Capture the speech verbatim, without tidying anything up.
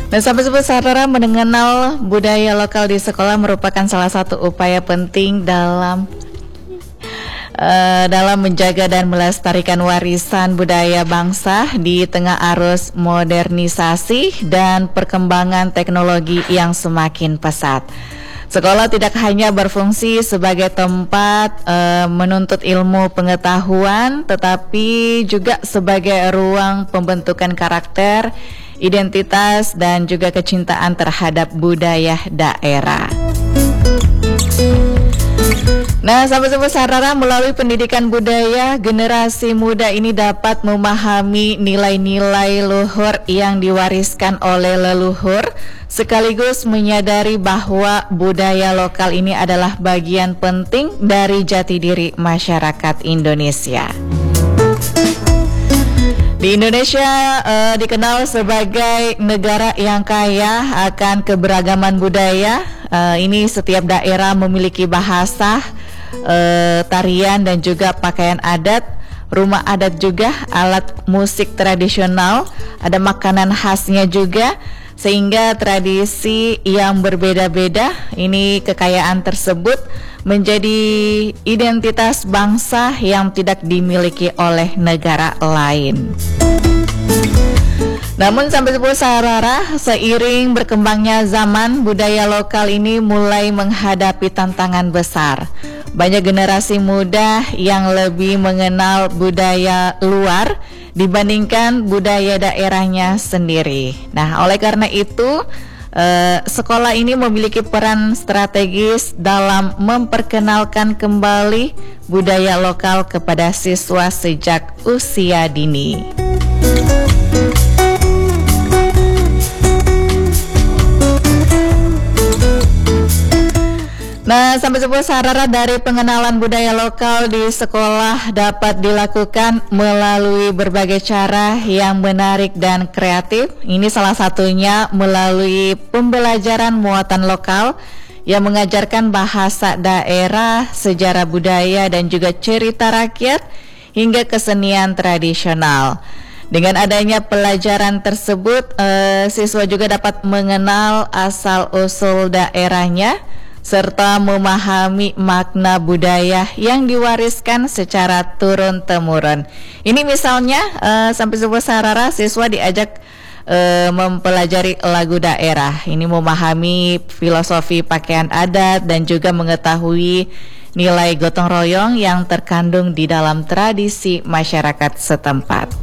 Nah, sahabat saudara, mengenal budaya lokal di sekolah merupakan salah satu upaya penting dalam uh, dalam menjaga dan melestarikan warisan budaya bangsa di tengah arus modernisasi dan perkembangan teknologi yang semakin pesat. Sekolah tidak hanya berfungsi sebagai tempat uh, menuntut ilmu pengetahuan, tetapi juga sebagai ruang pembentukan karakter, identitas, dan juga kecintaan terhadap budaya daerah. Nah, sahabat-sahabat saudara, melalui pendidikan budaya, generasi muda ini dapat memahami nilai-nilai luhur yang diwariskan oleh leluhur, sekaligus menyadari bahwa budaya lokal ini adalah bagian penting dari jati diri masyarakat Indonesia. Di Indonesia uh, dikenal sebagai negara yang kaya akan keberagaman budaya. Uh, ini setiap daerah memiliki bahasa, uh, tarian, dan juga pakaian adat, rumah adat juga, alat musik tradisional, ada makanan khasnya juga, sehingga tradisi yang berbeda-beda, ini kekayaan tersebut menjadi identitas bangsa yang tidak dimiliki oleh negara lain. Namun sampai sepuluh sarara, seiring berkembangnya zaman, budaya lokal ini mulai menghadapi tantangan besar. Banyak generasi muda yang lebih mengenal budaya luar dibandingkan budaya daerahnya sendiri. Nah, oleh karena itu, eh, sekolah ini memiliki peran strategis dalam memperkenalkan kembali budaya lokal kepada siswa sejak usia dini. Nah, sampai sebuah sarara dari pengenalan budaya lokal di sekolah dapat dilakukan melalui berbagai cara yang menarik dan kreatif. Ini salah satunya melalui pembelajaran muatan lokal yang mengajarkan bahasa daerah, sejarah budaya, dan juga cerita rakyat hingga kesenian tradisional. Dengan adanya pelajaran tersebut, eh, siswa juga dapat mengenal asal-usul daerahnya, serta memahami makna budaya yang diwariskan secara turun-temurun. Ini misalnya uh, sampai sebuah sarara siswa diajak uh, mempelajari lagu daerah. Ini memahami filosofi pakaian adat dan juga mengetahui nilai gotong royong yang terkandung di dalam tradisi masyarakat setempat.